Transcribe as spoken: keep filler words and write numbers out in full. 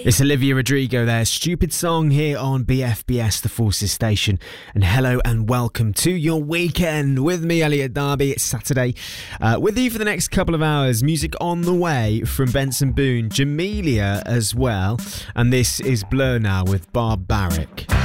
It's Olivia Rodrigo there, Stupid Song here on B F B S, the Forces Station. And hello and welcome to your weekend with me, Elliot Darby. It's Saturday. Uh, with you for the next couple of hours. Music on the way from Benson Boone, Jamelia as well. And this is Blur now with Barbaric.